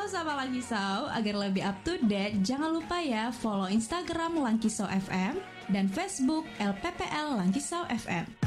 Sama Langkisau, agar lebih up to date, jangan lupa ya follow Instagram Langkisau FM dan Facebook LPPL Langkisau FM.